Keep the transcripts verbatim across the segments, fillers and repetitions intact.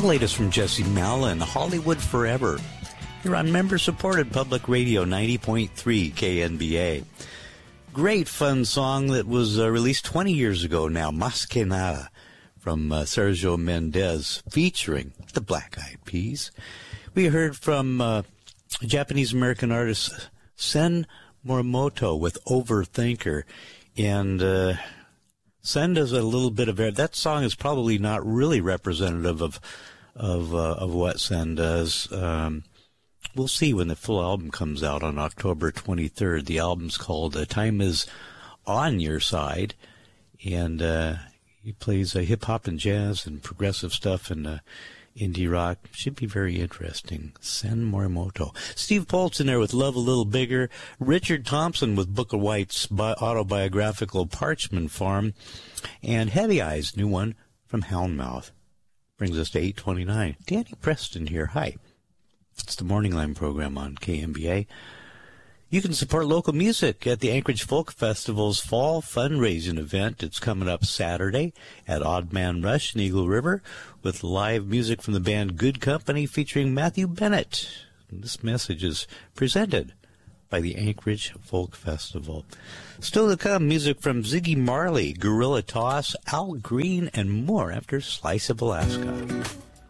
the latest from Jesse Malin, Hollywood Forever. You're on member-supported public radio, ninety point three K N B A. Great fun song that was uh, released twenty years ago now, Mas Que Nada, from uh, Sergio Mendes, featuring the Black Eyed Peas. We heard from uh, Japanese-American artist Sen Morimoto with Overthinker, and uh, Sen does a little bit of air. That song is probably not really representative of of uh, of what Sen does. Um, we'll see when the full album comes out on October twenty-third. The album's called uh, Time Is On Your Side, and uh, he plays uh, hip-hop and jazz and progressive stuff and uh, indie rock. Should be very interesting. Sen Morimoto. Steve Poltz in there with Love a Little Bigger. Richard Thompson with Booker White's bi- autobiographical Parchman Farm. And Heavy Eyes, new one from Houndmouth. Brings us to eight twenty-nine. Danny Preston here. Hi. It's the Morning Line program on K M B A. You can support local music at the Anchorage Folk Festival's fall fundraising event. It's coming up Saturday at Odd Man Rush in Eagle River with live music from the band Good Company featuring Matthew Bennett. And this message is presented by the Anchorage Folk Festival. Still to come, music from Ziggy Marley, Gorilla Toss, Al Green, and more after Slice of Alaska.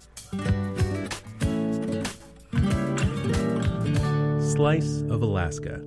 Slice of Alaska.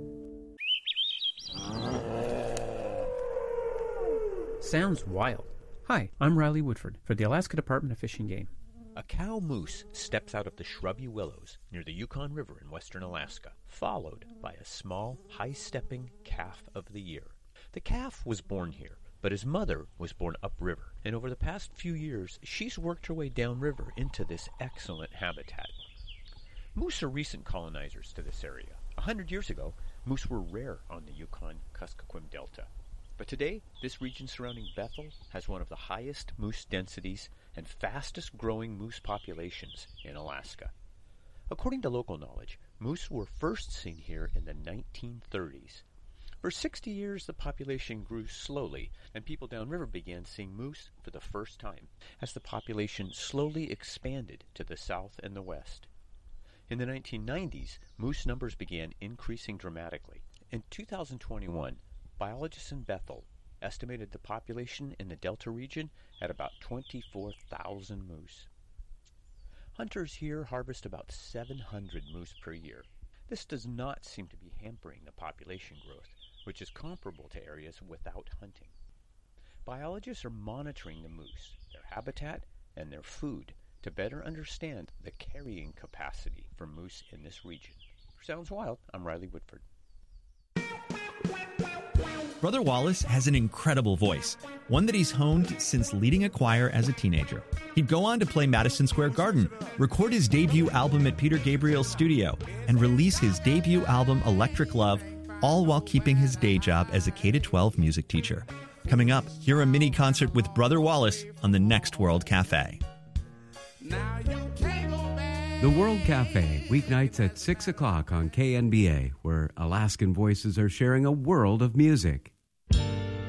Sounds wild. Hi, I'm Riley Woodford for the Alaska Department of Fish and Game. A cow moose steps out of the shrubby willows near the Yukon River in western Alaska, followed by a small, high-stepping calf of the year. The calf was born here, but his mother was born upriver, and over the past few years, she's worked her way downriver into this excellent habitat. Moose are recent colonizers to this area. A hundred years ago, moose were rare on the Yukon-Kuskokwim Delta. But today, this region surrounding Bethel has one of the highest moose densities and fastest-growing moose populations in Alaska. According to local knowledge, moose were first seen here in the nineteen thirties. For sixty years, the population grew slowly, and people downriver began seeing moose for the first time, as the population slowly expanded to the south and the west. In the nineteen nineties, moose numbers began increasing dramatically. In two thousand twenty-one, biologists in Bethel estimated the population in the Delta region at about twenty-four thousand moose. Hunters here harvest about seven hundred moose per year. This does not seem to be hampering the population growth, which is comparable to areas without hunting. Biologists are monitoring the moose, their habitat, and their food to better understand the carrying capacity for moose in this region. Sounds wild. I'm Riley Woodford. Brother Wallace has an incredible voice, one that he's honed since leading a choir as a teenager. He'd go on to play Madison Square Garden, record his debut album at Peter Gabriel's studio, and release his debut album Electric Love, all while keeping his day job as a K through twelve music teacher. Coming up, hear a mini concert with Brother Wallace on the Next World Cafe. The World Cafe, weeknights at six o'clock on K N B A, where Alaskan voices are sharing a world of music.